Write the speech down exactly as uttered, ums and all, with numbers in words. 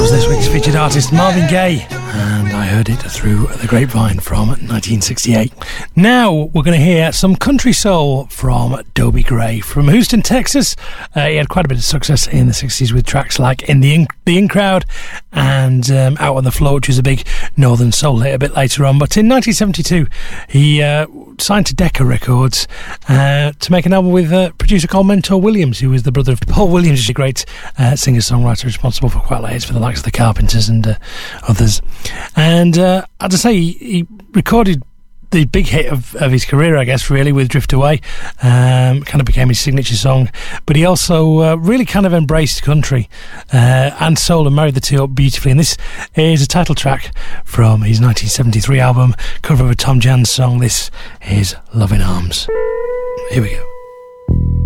was this week's featured artist, Marvin Gaye, and I heard it through the grapevine from nineteen sixty-eight. Now we're going to hear some country soul from Dobie Gray from Houston, Texas. Uh, he had quite a bit of success in the sixties with tracks like In the In, the In Crowd and um, Out on the Floor, which was a big northern soul hit a bit later on. But in nineteen seventy-two, he uh, signed to Decca Records uh, to make an album with uh, producer called Mentor Williams, who was the brother of Paul Williams, who's a great uh, singer-songwriter responsible for quite a lot of hits for the likes of the Carpenters and uh, others. And uh, as I say, he, he recorded the big hit of, of his career, I guess, really, with Drift Away. Um, kind of became his signature song. But he also uh, really kind of embraced country uh, and soul and married the two up beautifully. And this is a title track from his nineteen seventy-three album, cover of a Tom Jones song. This is Loving Arms. Here we go.